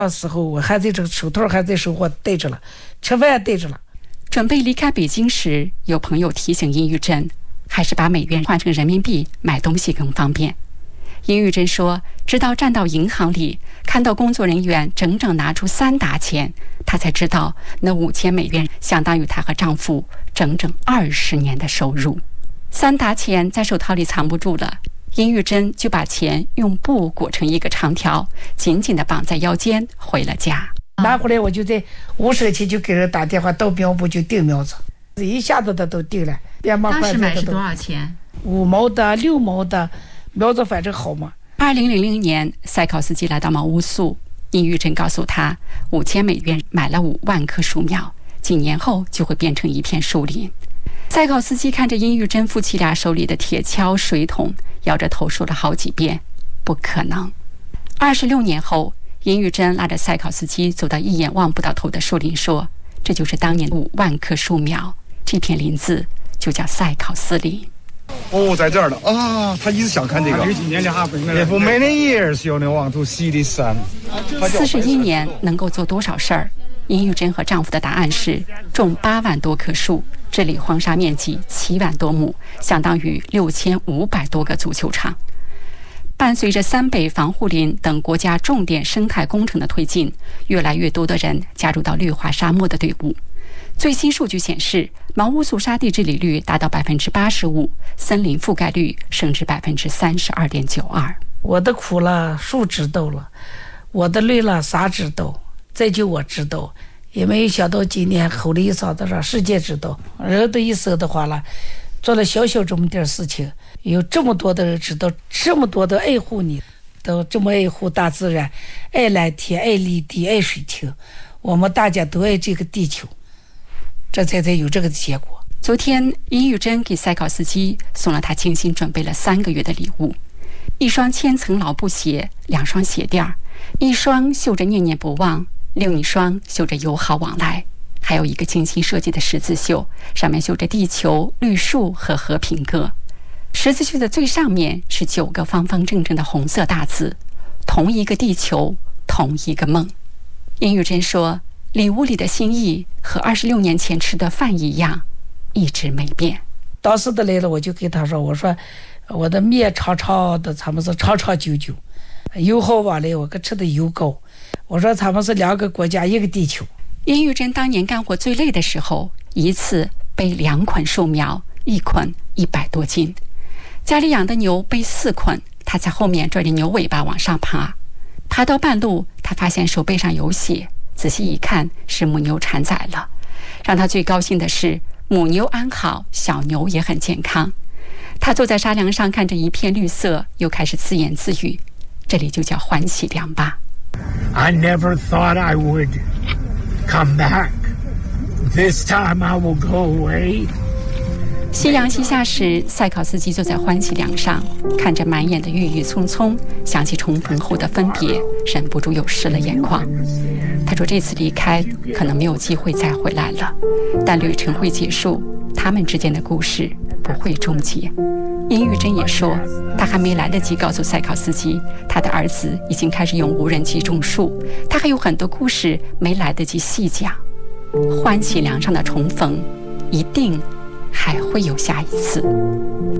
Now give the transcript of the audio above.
到时候我还在这个手套还在手，我戴着了，吃饭戴着了。 准备离开北京时，有朋友提醒殷玉珍，还是把美元换成人民币买东西更方便。殷玉珍说，直到站到银行里，看到工作人员整整拿出3沓钱，她才知道那5000美元相当于她和丈夫整整20年的收入。3沓钱在手套里藏不住了，殷玉珍就把钱用布裹成一个长条，紧紧地绑在腰间，回了家。 拿回来我就在5社区就给人打电话，到苗圃就订苗子，一下子他都订了。 当时买是多少钱 ？5毛的、6毛的，苗子反正好嘛。 2000年，塞考斯基来到毛乌素，殷玉珍告诉他，5000美元买了5万棵树苗，几年后就会变成一片树林。塞考斯基看着殷玉珍夫妻俩手里的铁锹、水桶，摇着头说了好几遍：“不可能。”26年后，殷玉珍拉着塞考斯基走到一眼望不到头的树林，说：“这就是当年5万棵树苗，这片林子就叫塞考斯林。” 哦，在这儿了啊！他一直想看这个。For many years, you want to see this sun. 41年能够做多少事儿？殷玉珍和丈夫的答案是种8万多棵树，治理荒沙面积7万多亩，相当于6500多个足球场。伴随着3北防护林等国家重点生态工程的推进，越来越多的人加入到绿化沙漠的队伍。最新数据显示，毛乌素沙地治理率达到85%，森林覆盖率升至32.92%。 我的苦了，树知道了；我的累了，啥知道？再就我知道，也没有想到今年吼了一嗓子让世界知道。人的一生的话了，做了小小这么点事情，有这么多的人知道，这么多的爱护你，都这么爱护大自然，爱蓝天，爱绿地，爱水亭，我们大家都爱这个地球，这才有这个结果。 昨天，殷玉珍给塞考斯基送了他精心准备了3个月的礼物：一双千层老布鞋，2双鞋垫，一双绣着念念不忘，另一双绣着友好往来，还有一个精心设计的十字绣，上面绣着地球、绿树和和平鸽。十字绣的最上面是9个方方正正的红色大字：同一个地球，同一个梦。殷玉珍说，礼物里的心意和26年前吃的饭一样，一直没变。 当时的来了，我就跟他说，我说我的面长长的，他们是长长久久，油好往来，我可吃的油高。我说他们是2个国家，一个地球。 殷玉珍当年干活最累的时候，一次背2捆树苗，一捆100多斤。家里养的牛背4捆，他在后面拽着牛尾巴往上爬。爬到半路，他发现手背上有血，仔细一看是母牛产崽了。让他最高兴的是母牛安好，小牛也很健康。他坐在沙梁上看着一片绿色，又开始自言自语：这里就叫欢喜梁吧。 I never thought I would come back. This time I will go away. 夕阳西下时，塞考斯基坐在欢喜梁上，看着满眼的郁郁葱葱，想起重逢后的分别，忍不住又湿了眼眶。他说这次离开可能没有机会再回来了，但旅程会结束，他们之间的故事不会终结。殷玉珍也说，他还没来得及告诉塞考斯基，他的儿子已经开始用无人机种树，他还有很多故事没来得及细讲。欢喜梁上的重逢，一定还会有下一次。